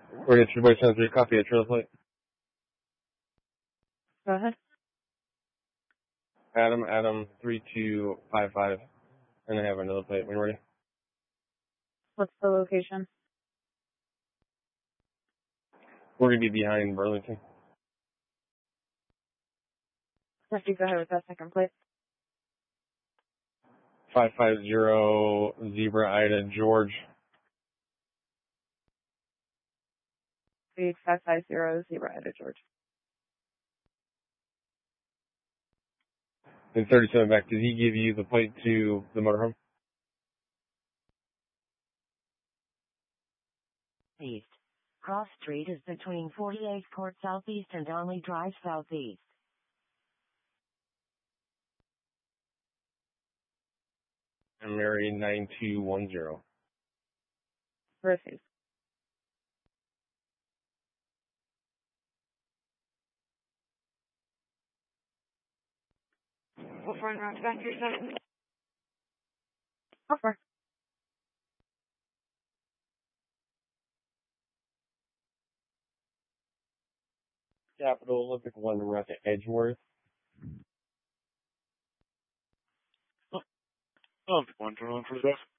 We're going to get your boy copy of trailer plate. Go ahead. Adam 3255. And I have another plate when you're ready. What's the location? We're going to be behind Burlington. Let's go ahead with that second plate. 550 Zebra Ida George. 550 Zebra Ida George. And 37 back. Did he give you the plate to the motorhome? East. Cross Street is between 48th Court Southeast and Donley Drive Southeast. And Mary 9210. Received. What front route back here, 7? How far? Capital Olympic London route to Edgeworth. Olympic 1 for this.